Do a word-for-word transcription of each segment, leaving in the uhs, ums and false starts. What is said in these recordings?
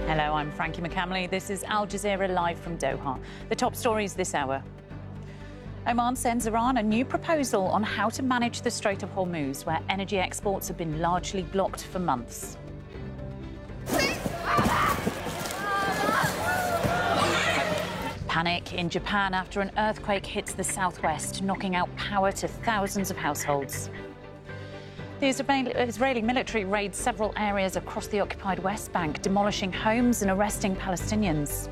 Hello, I'm Frankie McCamley. This is Al Jazeera live from Doha. The top stories this hour. Oman sends Iran a new proposal on how to manage the Strait of Hormuz, where energy exports have been largely blocked for months. Panic in Japan after an earthquake hits the southwest, knocking out power to thousands of households. The Israeli military raids several areas across the occupied West Bank, demolishing homes and arresting Palestinians.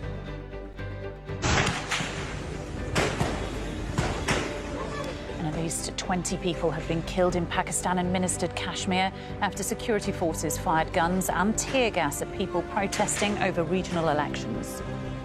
And at least twenty people have been killed in Pakistan-administered Kashmir after security forces fired guns and tear gas at people protesting over regional elections.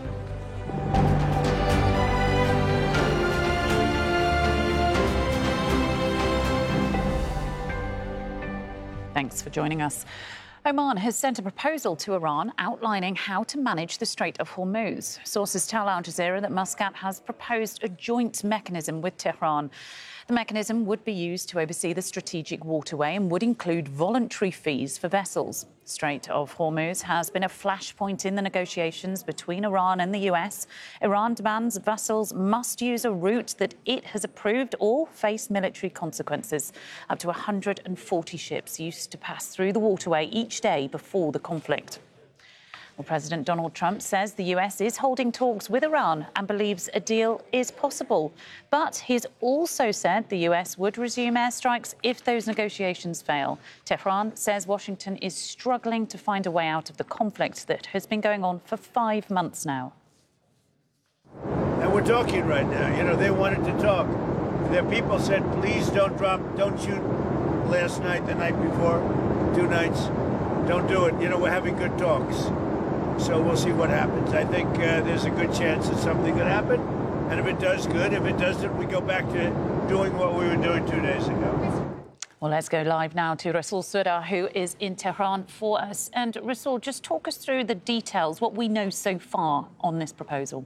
Thanks for joining us. Oman has sent a proposal to Iran outlining how to manage the Strait of Hormuz. Sources tell Al Jazeera that Muscat has proposed a joint mechanism with Tehran. The mechanism would be used to oversee the strategic waterway and would include voluntary fees for vessels. Strait of Hormuz has been a flashpoint in the negotiations between Iran and the U S. Iran demands vessels must use a route that it has approved or face military consequences. Up to one hundred forty ships used to pass through the waterway each day before the conflict. Well, President Donald Trump says the U S is holding talks with Iran and believes a deal is possible. But he's also said the U S would resume airstrikes if those negotiations fail. Tehran says Washington is struggling to find a way out of the conflict that has been going on for five months now. And we're talking right now. You know, they wanted to talk. Their people said, please don't drop, don't shoot last night, the night before, two nights. Don't do it. You know, we're having good talks. So we'll see what happens. I think uh, there's a good chance that something could happen. And if it does, good. If it doesn't, we go back to doing what we were doing two days ago. Well, let's go live now to Rasul Surah, who is in Tehran for us. And Rasul, just talk us through the details, what we know so far on this proposal.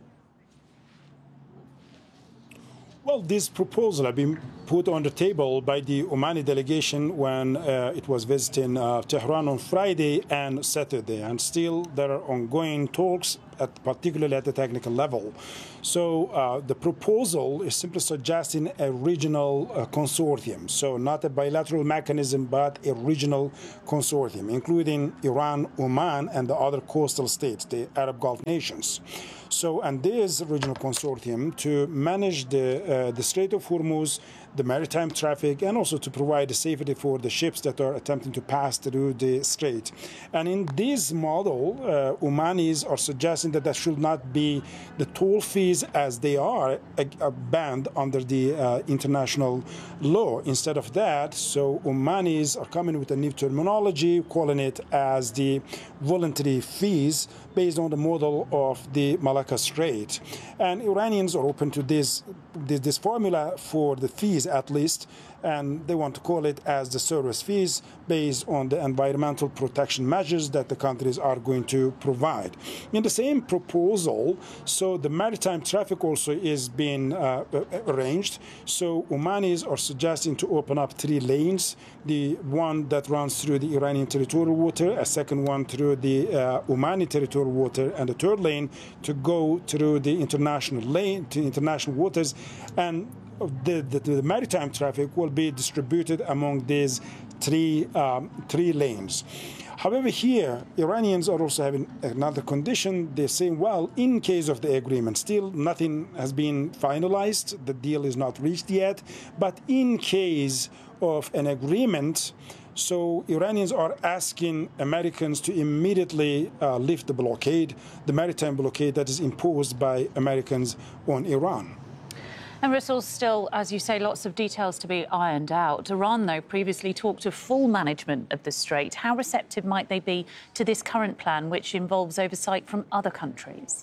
Well, this proposal has been put on the table by the Omani delegation when uh, it was visiting uh, Tehran on Friday and Saturday. And still there are ongoing talks, at, particularly at the technical level. So uh, the proposal is simply suggesting a regional uh, consortium. So not a bilateral mechanism, but a regional consortium, including Iran, Oman, and the other coastal states, the Arab Gulf nations. So, and this regional consortium to manage the, uh, the Strait of Hormuz, the maritime traffic, and also to provide safety for the ships that are attempting to pass through the strait. And in this model, uh, Omanis are suggesting that there should not be the toll fees as they are uh, uh, banned under the uh, international law. Instead of that, so Omanis are coming with a new terminology, calling it as the voluntary fees based on the model of the Malacca Strait. And Iranians are open to this, this, this formula for the fees at least, and they want to call it as the service fees based on the environmental protection measures that the countries are going to provide. In the same proposal, so the maritime traffic also is being uh, arranged. So Omanis are suggesting to open up three lanes, the one that runs through the Iranian territorial water, a second one through the uh, Omani territorial water, and a third lane to go through the international lane, to international waters, and The, the, the maritime traffic will be distributed among these three, um, three lanes. However, here, Iranians are also having another condition. They're saying, well, in case of the agreement, still nothing has been finalized. The deal is not reached yet. But in case of an agreement, so Iranians are asking Americans to immediately uh, lift the blockade, the maritime blockade that is imposed by Americans on Iran. And Rasul, still, as you say, lots of details to be ironed out. Iran, though, previously talked of full management of the strait. How receptive might they be to this current plan, which involves oversight from other countries?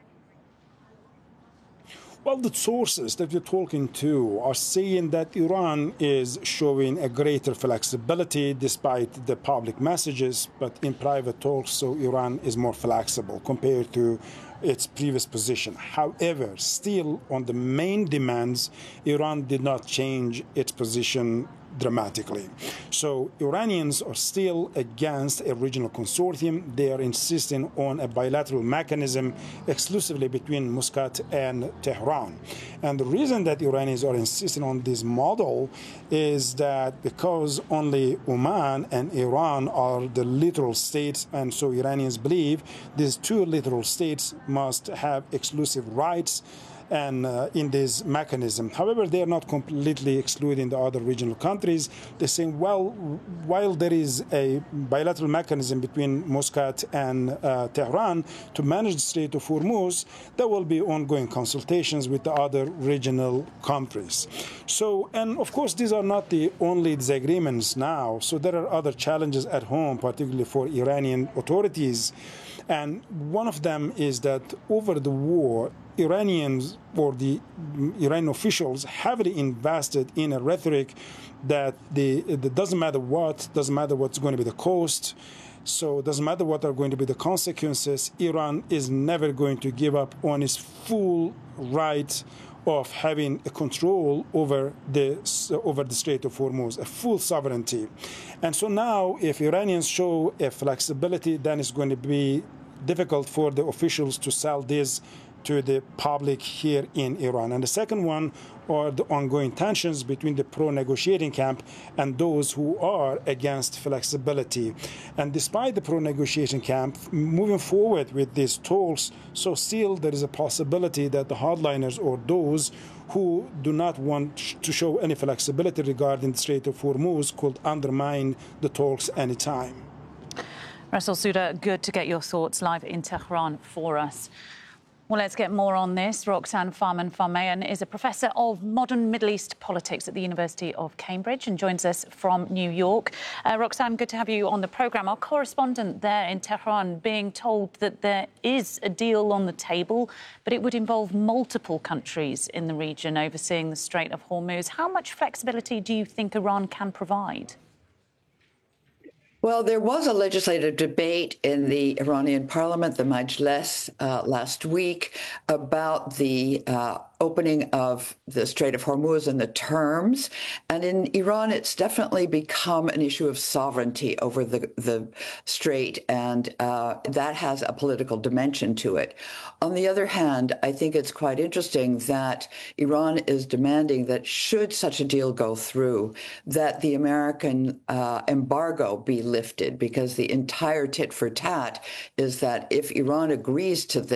Well, the sources that we're talking to are saying that Iran is showing a greater flexibility despite the public messages, but in private talks, so Iran is more flexible compared to its previous position. However, still on the main demands, Iran did not change its position dramatically. So Iranians are still against a regional consortium. They are insisting on a bilateral mechanism exclusively between Muscat and Tehran. And the reason that Iranians are insisting on this model is that because only Oman and Iran are the littoral states, and so Iranians believe these two littoral states must have exclusive rights and uh, in this mechanism. However, they are not completely excluding the other regional countries. They're saying, well, while there is a bilateral mechanism between Muscat and uh, Tehran to manage the Strait of Hormuz, there will be ongoing consultations with the other regional countries. So, and of course, these are not the only disagreements now. So there are other challenges at home, particularly for Iranian authorities. And one of them is that over the war, Iranians or the Iranian officials heavily invested in a rhetoric that the it doesn't matter what, doesn't matter what's going to be the cost, so it doesn't matter what are going to be the consequences, Iran is never going to give up on its full right of having a control over the over the Strait of Hormuz, a full sovereignty. And so now, if Iranians show a flexibility, then it's going to be difficult for the officials to sell this to the public here in Iran. And the second one are the ongoing tensions between the pro-negotiating camp and those who are against flexibility. And despite the pro-negotiation camp moving forward with these talks, so still there is a possibility that the hardliners or those who do not want to show any flexibility regarding the Strait of Hormuz could undermine the talks anytime. Russell Souda, good to get your thoughts live in Tehran for us. Well, let's get more on this. Roxanne Farman-Farmayan is a professor of modern Middle East politics at the University of Cambridge and joins us from New York. Uh, Roxanne, good to have you on the programme. Our correspondent there in Tehran being told that there is a deal on the table, but it would involve multiple countries in the region overseeing the Strait of Hormuz. How much flexibility do you think Iran can provide? Well, there was a legislative debate in the Iranian parliament, the Majlis, uh, last week about the uh, opening of the Strait of Hormuz and the terms. And in Iran, it's definitely become an issue of sovereignty over the, the strait, and uh, that has a political dimension to it. On the other hand, I think it's quite interesting that Iran is demanding that should such a deal go through, that the American uh, embargo be lifted, because the entire tit for tat is that if Iran agrees to this,